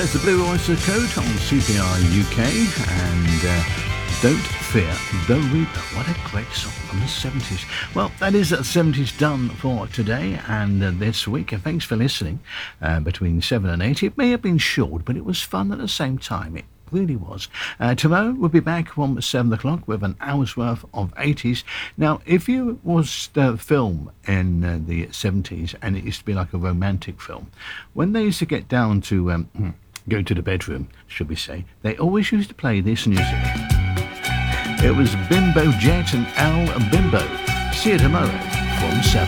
There's the Blue Oyster Cult on CPR UK and Don't Fear the Reaper. What a great song from the 70s. Well, that is 70s done for today and this week. And thanks for listening between 7 and 8. It may have been short, but it was fun at the same time. It really was. Tomorrow we'll be back from 7 o'clock with an hour's worth of 80s. Now, if you watched the film in the 70s, and it used to be like a romantic film, when they used to get down to go to the bedroom, should we say, they always used to play this music. It was Bimbo Jet and Al Bimbo. See you tomorrow from 7.